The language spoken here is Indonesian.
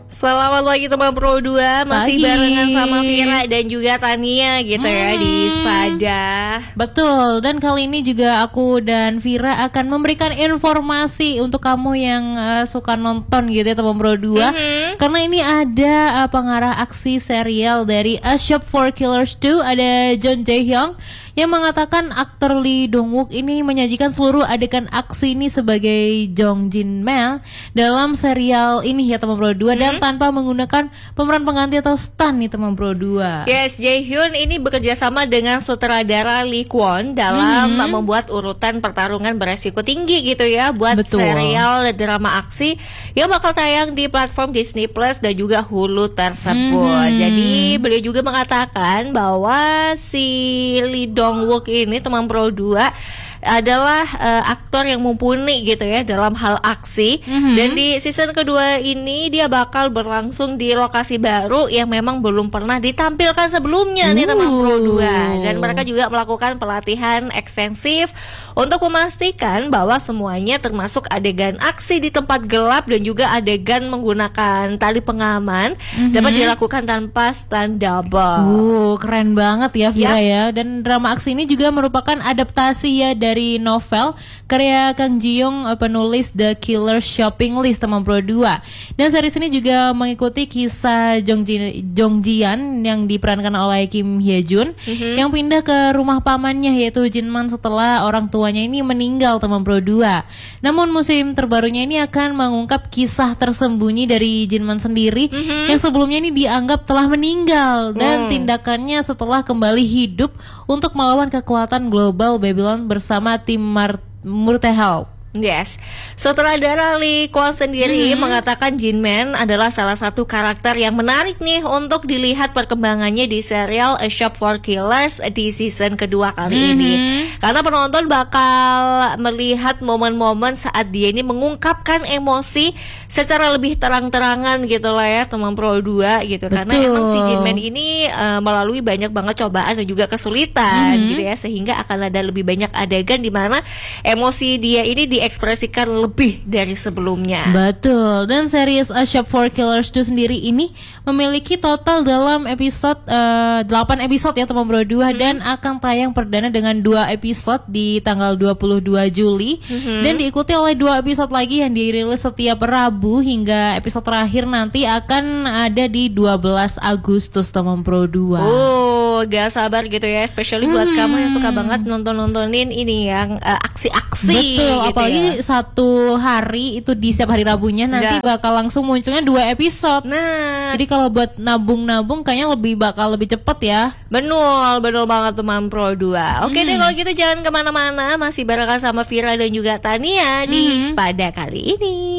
Selamat pagi teman Pro 2. Masih Pagi. barengan sama Vira dan juga Tania gitu ya di Spada. Betul, dan kali ini juga aku dan Vira akan memberikan informasi untuk kamu yang suka nonton gitu ya teman Pro 2. Karena ini ada pengarah aksi serial dari A Shop for Killers 2, ada Jung Jae-hyung yang mengatakan aktor Lee Dong-wook ini menyajikan seluruh adegan aksi ini sebagai Jong Jin-mel dalam serial ini ya teman Pro 2 dan tanpa menggunakan pemeran pengganti atau stunt nih teman Pro 2. Yes, Jae-hyun ini bekerja sama dengan sutradara Lee Kwon dalam membuat urutan pertarungan beresiko tinggi gitu ya buat Betul. serial drama aksi yang bakal tayang di platform Disney Plus dan juga Hulu tersebut. Jadi beliau juga mengatakan bahwa si Lee Dong-wook ini teman Pro 2 adalah aktor yang mumpuni gitu ya dalam hal aksi. Dan di season kedua ini dia bakal berlangsung di lokasi baru yang memang belum pernah ditampilkan sebelumnya nih teman Pro 2. Dan mereka juga melakukan pelatihan ekstensif untuk memastikan bahwa semuanya termasuk adegan aksi di tempat gelap dan juga adegan menggunakan tali pengaman dapat dilakukan tanpa stunt double. Keren banget ya Vira ya. Dan drama aksi ini juga merupakan adaptasi ya dari novel karya Kang Ji-young, penulis The Killer Shopping List teman Pro 2. Dan series ini juga mengikuti kisah Jong Ji-an yang diperankan oleh Kim Hye-jun yang pindah ke rumah pamannya yaitu Jinman setelah orang tuanya ini meninggal teman Pro 2. Namun musim terbarunya ini akan mengungkap kisah tersembunyi dari Jinman sendiri yang sebelumnya ini dianggap telah meninggal dan tindakannya setelah kembali hidup untuk melawan kekuatan global Babylon bersama tim Murtehel. Yes, sutradara Lee Kwon sendiri mengatakan Jinman adalah salah satu karakter yang menarik nih untuk dilihat perkembangannya di serial A Shop for Killers di season kedua kali ini. Karena penonton bakal melihat momen-momen saat dia ini mengungkapkan emosi secara lebih terang-terangan gitu lah ya teman Pro 2 gitu. Karena emang si Jinman ini melalui banyak banget cobaan dan juga kesulitan gitu ya, sehingga akan ada lebih banyak adegan di mana emosi dia ini diekspresikan lebih dari sebelumnya. Betul. Dan series A Shop for Killers 2 sendiri ini memiliki total dalam episode 8 episode ya teman Bro 2 dan akan tayang perdana dengan 2 episode di tanggal 22 Juli dan diikuti oleh 2 episode lagi yang dirilis setiap Rabu hingga episode terakhir nanti akan ada di 12 Agustus teman Bro 2. Oh, gak sabar gitu ya, especially buat kamu yang suka banget nontonin ini yang aksi-aksi. Betul, gitu apalagi ya. Satu hari itu di setiap hari Rabunya nanti bakal langsung munculnya 2 episode. Nah, Jadi kalau buat nabung-nabung kayaknya bakal lebih cepet ya. betul banget teman Pro 2. Oke deh kalau gitu jangan kemana-mana, masih barengan sama Vira dan juga Tania di Spada kali ini.